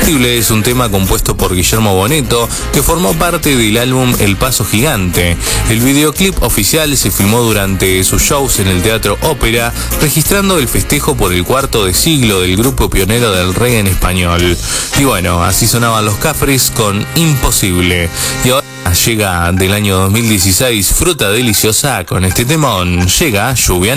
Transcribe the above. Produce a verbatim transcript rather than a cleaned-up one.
Imposible es un tema compuesto por Guillermo Bonetto que formó parte del álbum El Paso Gigante. El videoclip oficial se filmó durante sus shows en el Teatro Ópera, registrando el festejo por el cuarto de siglo del grupo pionero del reggae en español. Y bueno, así sonaban los Cafres con Imposible. Y ahora llega del año dos mil dieciséis Fruta Deliciosa con este temón. Llega Lluvia